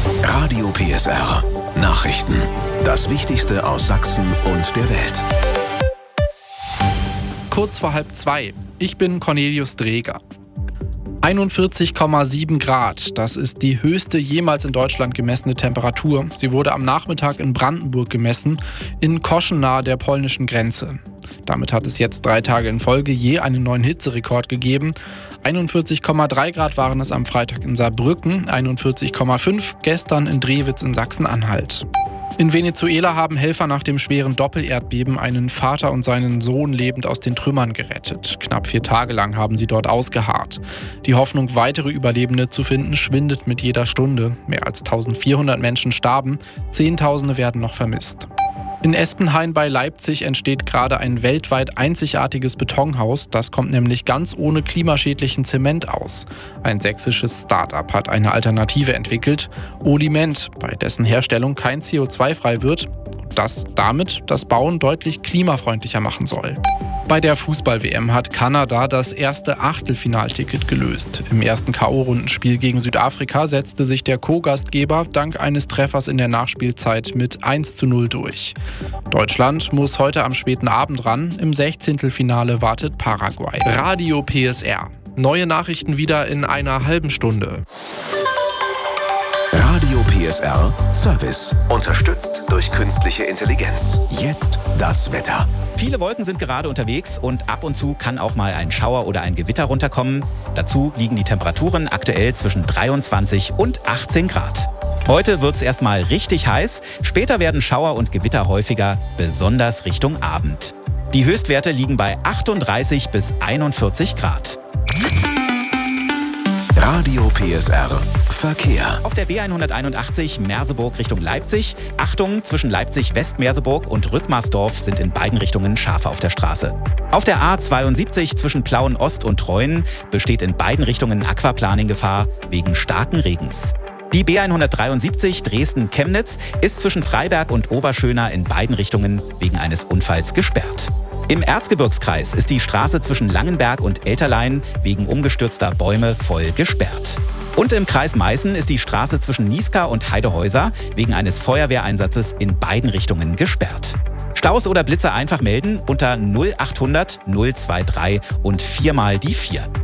Radio PSR. Nachrichten. Das Wichtigste aus Sachsen und der Welt. Kurz vor 1:30. Ich bin Cornelius Dreger. 41,7 Grad, das ist die höchste jemals in Deutschland gemessene Temperatur. Sie wurde am Nachmittag in Brandenburg gemessen, in Koschen nahe der polnischen Grenze. Damit hat es jetzt 3 Tage in Folge je einen neuen Hitzerekord gegeben. 41,3 Grad waren es am Freitag in Saarbrücken, 41,5 gestern in Drewitz in Sachsen-Anhalt. In Venezuela haben Helfer nach dem schweren Doppelerdbeben einen Vater und seinen Sohn lebend aus den Trümmern gerettet. Knapp 4 Tage lang haben sie dort ausgeharrt. Die Hoffnung, weitere Überlebende zu finden, schwindet mit jeder Stunde. Mehr als 1400 Menschen starben, Zehntausende werden noch vermisst. In Espenhain bei Leipzig entsteht gerade ein weltweit einzigartiges Betonhaus. Das kommt nämlich ganz ohne klimaschädlichen Zement aus. Ein sächsisches Start-up hat eine Alternative entwickelt, Oliment, bei dessen Herstellung kein CO2 frei wird und das damit das Bauen deutlich klimafreundlicher machen soll. Bei der Fußball-WM hat Kanada das erste Achtelfinalticket gelöst. Im ersten K.O.-Rundenspiel gegen Südafrika setzte sich der Co-Gastgeber dank eines Treffers in der Nachspielzeit mit 1:0 durch. Deutschland muss heute am späten Abend ran. Im 16. wartet Paraguay. Radio PSR. Neue Nachrichten wieder in einer halben Stunde. Radio PSR Service. Unterstützt durch künstliche Intelligenz. Jetzt das Wetter. Viele Wolken sind gerade unterwegs und ab und zu kann auch mal ein Schauer oder ein Gewitter runterkommen. Dazu liegen die Temperaturen aktuell zwischen 23 und 18 Grad. Heute wird es erstmal richtig heiß. Später werden Schauer und Gewitter häufiger, besonders Richtung Abend. Die Höchstwerte liegen bei 38 bis 41 Grad. Radio PSR Verkehr. Auf der B181 Merseburg Richtung Leipzig. Achtung, zwischen Leipzig-West-Merseburg und Rückmarsdorf sind in beiden Richtungen Schafe auf der Straße. Auf der A72 zwischen Plauen-Ost und Treuen besteht in beiden Richtungen Aquaplaning-Gefahr wegen starken Regens. Die B173 Dresden-Chemnitz ist zwischen Freiberg und Oberschöna in beiden Richtungen wegen eines Unfalls gesperrt. Im Erzgebirgskreis ist die Straße zwischen Langenberg und Elterlein wegen umgestürzter Bäume voll gesperrt. Und im Kreis Meißen ist die Straße zwischen Nieská und Heidehäuser wegen eines Feuerwehreinsatzes in beiden Richtungen gesperrt. Staus oder Blitze einfach melden unter 0800 023 und 4 mal die 4.